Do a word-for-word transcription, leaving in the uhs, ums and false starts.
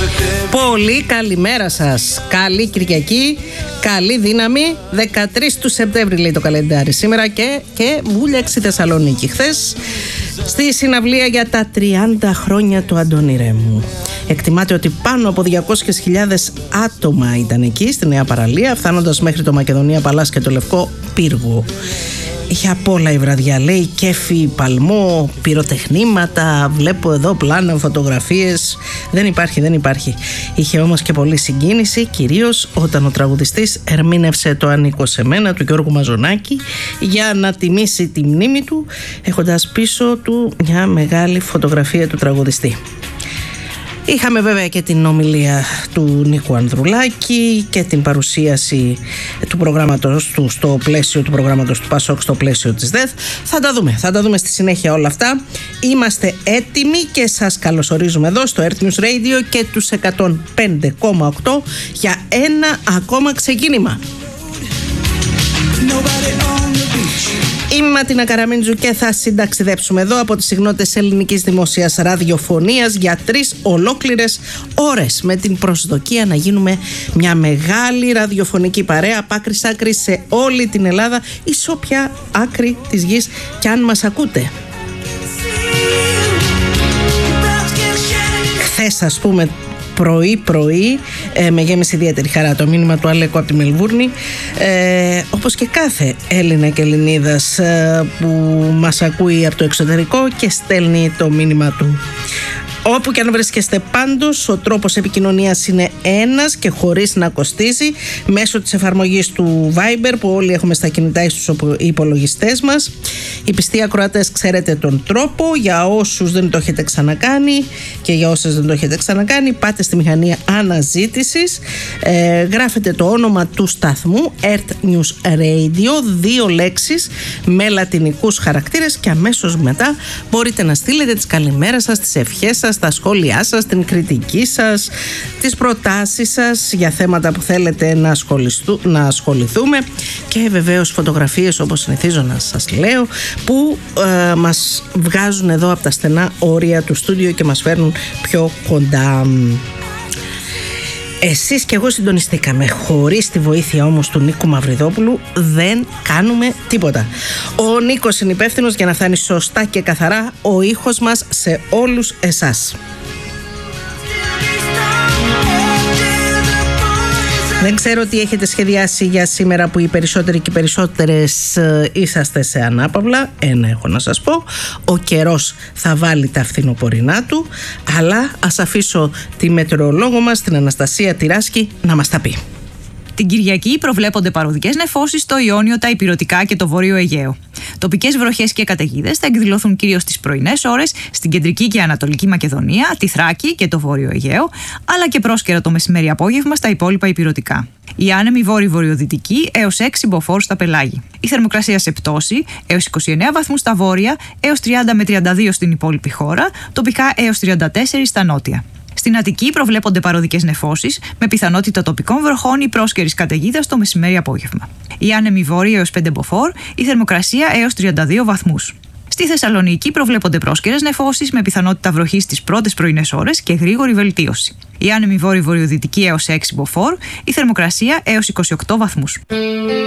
Πολύ καλημέρα σας. Καλή Κυριακή, καλή δύναμη. δεκατρείς του Σεπτέμβρη λέει το καλεντάρι σήμερα και, και βούλιαξε η Θεσσαλονίκη. Χθες στη συναυλία για τα τριάντα χρόνια του Αντώνη Ρέμου. Εκτιμάται ότι πάνω από διακόσιες χιλιάδες άτομα ήταν εκεί στη Νέα Παραλία, φτάνοντας μέχρι το Μακεδονία Παλάς και το Λευκό Πύργο. Είχε απ' όλα η βραδιά, λέει, κέφι, παλμό, πυροτεχνήματα, βλέπω εδώ πλάνα, φωτογραφίες. Δεν υπάρχει, δεν υπάρχει. Είχε όμως και πολύ συγκίνηση, κυρίως όταν ο τραγουδιστής ερμήνευσε το «Ανήκω σε μένα» του Γιώργου Μαζονάκη για να τιμήσει τη μνήμη του, έχοντας πίσω του μια μεγάλη φωτογραφία του τραγουδιστή. Είχαμε βέβαια και την ομιλία του Νίκου Ανδρουλάκη και την παρουσίαση του προγράμματος του στο πλαίσιο του προγράμματος του Πασόκ στο πλαίσιο της ΔΕΘ. Θα τα δούμε, θα τα δούμε στη συνέχεια όλα αυτά. Είμαστε έτοιμοι και σας καλωσορίζουμε εδώ στο Earth News Radio και τους εκατόν πέντε κόμμα οκτώ για ένα ακόμα ξεκίνημα. Είμαι η Ματίνα Καραμίντζου και θα συνταξιδέψουμε εδώ από τις συγνώτες ελληνικής δημόσιας ραδιοφωνίας για τρεις ολόκληρες ώρες, με την προσδοκία να γίνουμε μια μεγάλη ραδιοφωνική παρέα από άκρη σ' άκρη σε όλη την Ελλάδα ή σε όποια άκρη της γης κι αν μας ακούτε. Χθες, ας πούμε, πρωί-πρωί ε, με γέμισε ιδιαίτερη χαρά το μήνυμα του Αλέκου από τη Μελβούρνη, ε, όπως και κάθε Έλληνα και Ελληνίδας ε, που μας ακούει από το εξωτερικό και στέλνει το μήνυμα του. Όπου και αν βρίσκεστε πάντως, ο τρόπος επικοινωνίας είναι ένας και χωρίς να κοστίζει, μέσω της εφαρμογής του Viber που όλοι έχουμε στα κινητά ή στους υπολογιστές μας. Οι πιστοί ακροατές ξέρετε τον τρόπο. Για όσους δεν το έχετε ξανακάνει και για όσες δεν το έχετε ξανακάνει, πάτε στη μηχανή αναζήτησης, ε, γράφετε το όνομα του σταθμού Earth News Radio, δύο λέξεις με λατινικούς χαρακτήρες και αμέσως μετά μπορείτε να στείλετε τις καλημέρας σας, τις ευχές σας, τα σχόλιά σας, την κριτική σας, τις προτάσεις σας για θέματα που θέλετε να, να ασχοληθούμε και βεβαίως φωτογραφίες, όπως συνηθίζω να σας λέω, που ε, μας βγάζουν εδώ από τα στενά όρια του στούντιο και μας φέρνουν πιο κοντά. Εσείς και εγώ συντονιστήκαμε. Χωρίς τη βοήθεια όμως του Νίκου Μαυριδόπουλου δεν κάνουμε τίποτα. Ο Νίκος είναι υπεύθυνος για να φτάνει σωστά και καθαρά ο ήχος μας σε όλους εσάς. Δεν ξέρω τι έχετε σχεδιάσει για σήμερα που οι περισσότεροι και οι περισσότερες είσαστε σε ανάπαυλα. Ένα έχω να σας πω. Ο καιρός θα βάλει τα φθινοπορεινά του, αλλά ας αφήσω τη μετεωρολόγο μας, την Αναστασία Τυράσκη, να μας τα πει. Την Κυριακή προβλέπονται παροδικές νεφώσεις στο Ιόνιο, τα Ηπειρωτικά και το Βόρειο Αιγαίο. Τοπικές βροχές και καταιγίδες θα εκδηλωθούν κυρίως τις πρωινές ώρες στην κεντρική και ανατολική Μακεδονία, τη Θράκη και το Βόρειο Αιγαίο, αλλά και πρόσκαιρα το μεσημέρι απόγευμα στα υπόλοιπα Ηπειρωτικά. Η άνεμη βόρειο-βορειοδυτική έως έξι μποφόρ στα πελάγη. Η θερμοκρασία σε πτώση έως είκοσι εννέα βαθμούς στα βόρεια, έως τριάντα με τριάντα δύο στην υπόλοιπη χώρα, τοπικά έως τριάντα τέσσερα στα νότια. Στην Αττική προβλέπονται παροδικές νεφώσεις με πιθανότητα τοπικών βροχών ή πρόσκαιρης καταιγίδας το μεσημέρι απόγευμα. Η άνεμη βόρεια έως πέντε μποφόρ, η θερμοκρασία έως τριάντα δύο βαθμούς. Στη Θεσσαλονίκη προβλέπονται πρόσκαιρες νεφώσεις με πιθανότητα βροχής στις πρώτες πρωινές ώρες και γρήγορη βελτίωση. Η άνεμη βόρειο-βορειοδυτική έως έξι μποφόρ, η θερμοκρασία έως είκοσι οκτώ βαθμούς.